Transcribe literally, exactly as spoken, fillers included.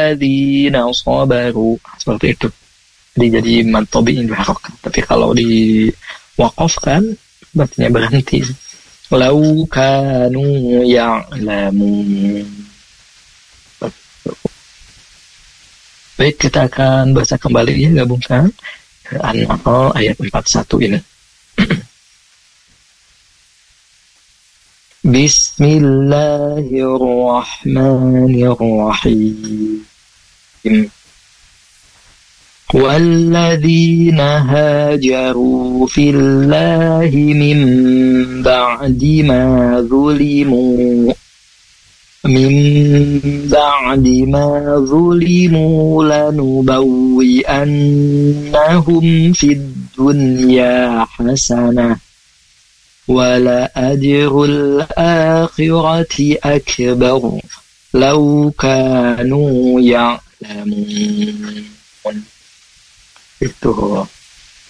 ladzina sabaru. Seperti itu. Jadi jadi mantobiin harokat. Tapi kalau di wakafkan berarti berhenti. Lau kanu ya'lamun. Baik, kita akan baca kembali ya, gabungkan An-Nahl ayat empat puluh satu ini. Bismillahirrahmanirrahim. والذين هاجروا في الله من بعد ما ظلموا من بعد ما ظلموا لنبوئنهم في الدنيا حسنة ولأجر الآخرة أكبر لو كانوا يعلمون. Itu